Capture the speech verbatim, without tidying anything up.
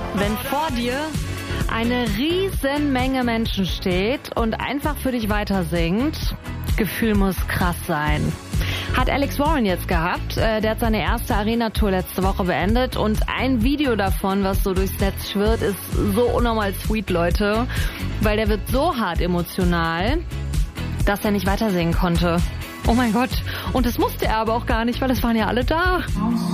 Wenn vor dir eine riesen Menge Menschen steht und einfach für dich weiter singt, Gefühl muss krass sein. Hat Alex Warren jetzt gehabt. Der hat seine erste Arena-Tour letzte Woche beendet und ein Video davon, was so durchs Netz schwirrt, ist so unnormal sweet, Leute, weil der wird so hart emotional, dass er nicht weiter singen konnte. Oh mein Gott. Und das musste er aber auch gar nicht, weil es waren ja alle da.